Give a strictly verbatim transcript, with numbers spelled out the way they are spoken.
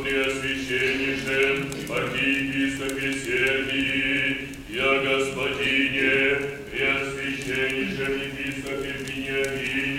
Преосвященнейшем архиепископе Сергии, я господине, преосвященнейшем епископе Вениамине,